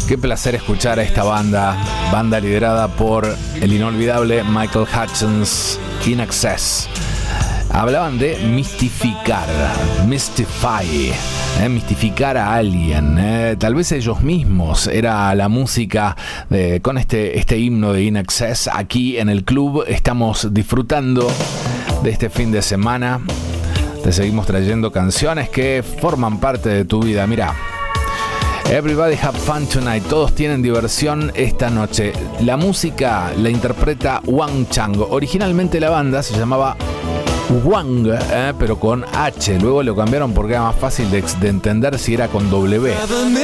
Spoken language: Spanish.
Qué placer escuchar a esta banda liderada por el inolvidable Michael Hutchence, In Excess. Hablaban de mistificar, mystify, mistificar a alguien. Tal vez ellos mismos. Era la música con este himno de In Excess. Aquí en el club estamos disfrutando de este fin de semana. Te seguimos trayendo canciones que forman parte de tu vida. Mira, Everybody have fun tonight. Todos tienen diversión esta noche. La música la interpreta Wang Chang. Originalmente la banda se llamaba Wang, pero con H. Luego lo cambiaron porque era más fácil de entender si era con W.